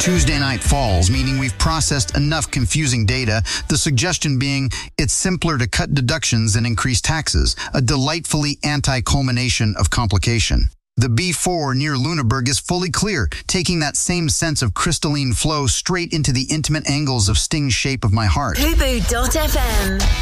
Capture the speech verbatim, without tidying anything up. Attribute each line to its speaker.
Speaker 1: Tuesday night falls, meaning we've processed enough confusing data, the suggestion being it's simpler to cut deductions than increase taxes, a delightfully anti-culmination of complication. The B four near Lüneburg is fully clear, taking that same sense of crystalline flow straight into the intimate angles of Sting's Shape of My Heart.
Speaker 2: Fubu dot F M